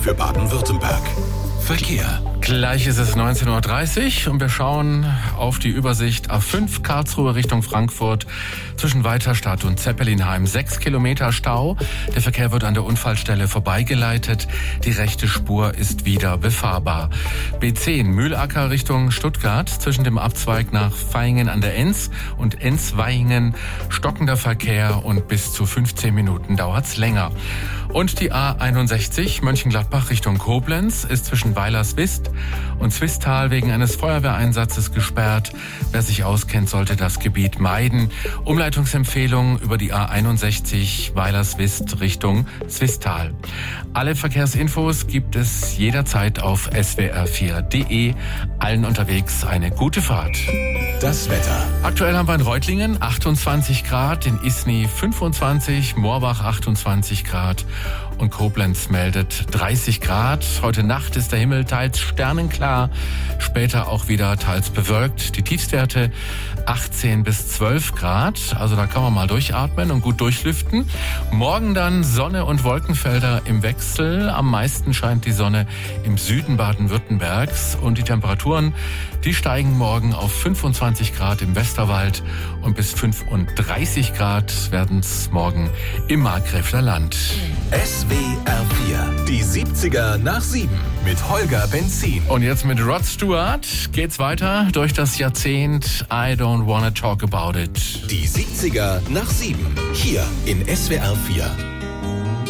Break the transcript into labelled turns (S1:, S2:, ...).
S1: für Baden-Württemberg. Verkehr.
S2: Gleich ist es 19.30 Uhr und wir schauen auf die Übersicht A5 Karlsruhe Richtung Frankfurt zwischen Weiterstadt und Zeppelinheim. 6 Kilometer Stau. Der Verkehr wird an der Unfallstelle vorbeigeleitet. Die rechte Spur ist wieder befahrbar. B10 Mühlacker Richtung Stuttgart zwischen dem Abzweig nach Vaihingen an der Enz und Enz-Vaihingen stockender Verkehr und bis zu 15 Minuten dauert's länger. Und die A61 Mönchengladbach Richtung Koblenz ist zwischen Weilerswist und Zwistal wegen eines Feuerwehreinsatzes gesperrt. Wer sich auskennt, sollte das Gebiet meiden. Umleitungsempfehlung über die A61 Weilerswist Richtung Zwistal. Alle Verkehrsinfos gibt es jederzeit auf swr4.de. Allen unterwegs eine gute Fahrt.
S1: Das Wetter.
S2: Aktuell haben wir in Reutlingen 28 Grad, in Isny 25, Moorbach 28 Grad und Koblenz meldet 30 Grad. Heute Nacht ist der Himmel teils sternenklar, später auch wieder teils bewölkt. Die Tiefstwerte 18 bis 12 Grad, also da kann man mal durchatmen und gut durchlüften. Morgen dann Sonne und Wolkenfelder im Wechsel. Am meisten scheint die Sonne im Süden Baden-Württembergs und die Temperaturen, die steigen morgen auf 25 Grad im Westerwald und bis 35 Grad werden es morgen im Markgräfler Land.
S1: SWR4, die 70er nach 7 mit Holger Benzin.
S2: Und jetzt mit Rod Stewart geht's weiter durch das Jahrzehnt I Don't Wanna Talk About It.
S1: Die 70er nach 7, hier in SWR4.